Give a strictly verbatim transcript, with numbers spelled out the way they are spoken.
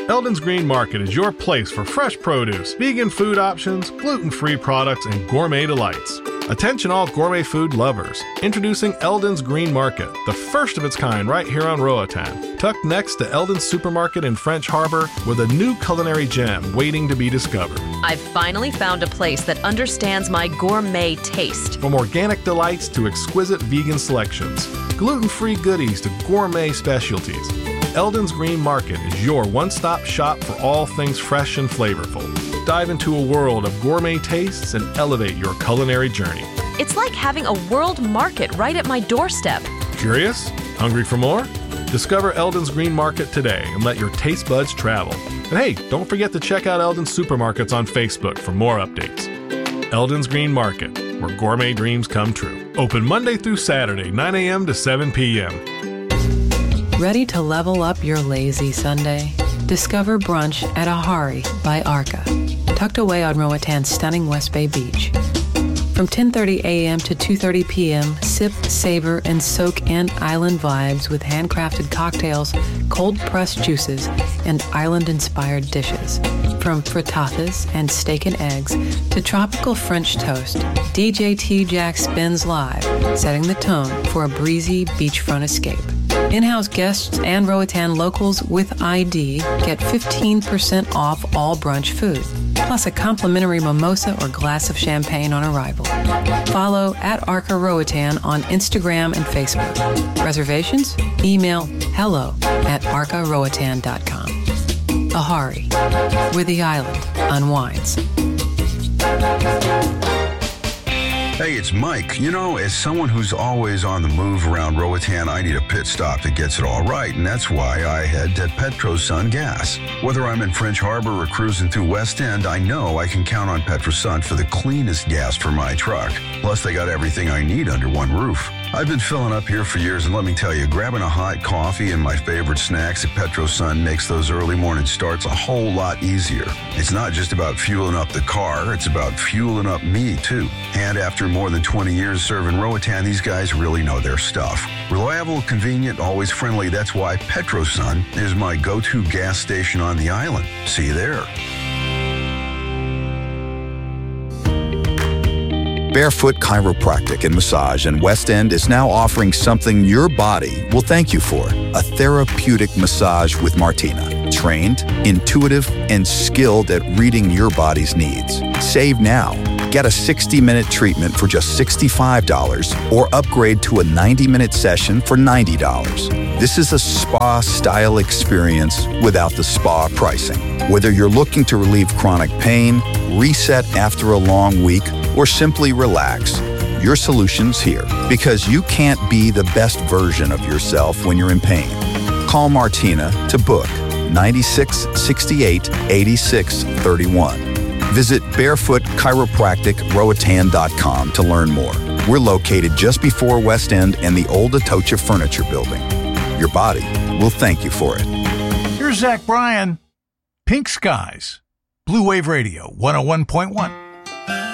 Eldon's Green Market is your place for fresh produce, vegan food options, gluten-free products, and gourmet delights. Attention all gourmet food lovers. Introducing Eldon's Green Market, the first of its kind right here on Roatan. Tucked next to Eldon's Supermarket in French Harbor with a new culinary gem waiting to be discovered. I've finally found a place that understands my gourmet taste. From organic delights to exquisite vegan selections, gluten-free goodies to gourmet specialties, Eldon's Green Market is your one-stop shop for all things fresh and flavorful. Dive into a world of gourmet tastes and elevate your culinary journey. It's like having a world market right at my doorstep. Curious? Hungry for more? Discover Eldon's Green Market today and let your taste buds travel. And hey, don't forget to check out Eldon's Supermarkets on Facebook for more updates. Eldon's Green Market, where gourmet dreams come true. Open Monday through Saturday, nine a.m. to seven p.m. Ready to level up your lazy Sunday? Discover brunch at Ahari by Arca, tucked away on Roatan's stunning West Bay beach. From ten thirty a.m. to two thirty p.m., sip, savor, and soak in island vibes with handcrafted cocktails, cold-pressed juices, and island-inspired dishes. From frittatas and steak and eggs to tropical French toast, D J T-Jack spins live, setting the tone for a breezy beachfront escape. In-house guests and Roatan locals with I D get fifteen percent off all brunch food, plus a complimentary mimosa or glass of champagne on arrival. Follow at Arca Roatan on Instagram and Facebook. Reservations? Email hello at arca roatan dot com. Ahari, where the island unwinds. Hey, it's Mike. You know, as someone who's always on the move around Roatan, I need a pit stop that gets it all right, and that's why I head to Petrosun Gas. Whether I'm in French Harbor or cruising through West End, I know I can count on Petrosun for the cleanest gas for my truck. Plus, they got everything I need under one roof. I've been filling up here for years, and let me tell you, grabbing a hot coffee and my favorite snacks at Petrosun makes those early morning starts a whole lot easier. It's not just about fueling up the car, it's about fueling up me, too. And after more than twenty years serving Roatan, these guys really know their stuff. Reliable, convenient, always friendly, that's why Petrosun is my go-to gas station on the island. See you there. Barefoot Chiropractic and Massage in West End is now offering something your body will thank you for. A therapeutic massage with Martina. Trained, intuitive, and skilled at reading your body's needs. Save now. Get a sixty-minute treatment for just sixty-five dollars or upgrade to a ninety-minute session for ninety dollars. This is a spa-style experience without the spa pricing. Whether you're looking to relieve chronic pain, reset after a long week, or simply relax, your solution's here. Because you can't be the best version of yourself when you're in pain. Call Martina to book ninety-six sixty-eight eighty-six thirty-one. Visit barefoot chiropractic roatan dot com to learn more. We're located just before West End and the old Atocha Furniture Building. Your body will thank you for it. Here's Zach Bryan. Pink Skies. Blue Wave Radio, one oh one point one.